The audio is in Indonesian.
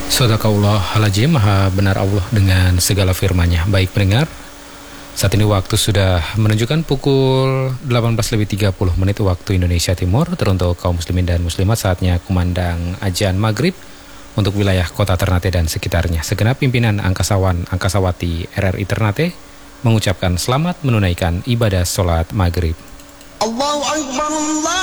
Sadaqallahul-Azim, maha benar Allah dengan segala firman-Nya. Baik pendengar, saat ini waktu sudah menunjukkan pukul 18.30 waktu Indonesia Timur. Teruntuk kaum muslimin dan muslimat, saatnya kumandang azan maghrib untuk wilayah kota Ternate dan sekitarnya. Segenap pimpinan angkasawan angkasawati RRI Ternate mengucapkan selamat menunaikan ibadah sholat maghrib. Allahu Akbar, Allah.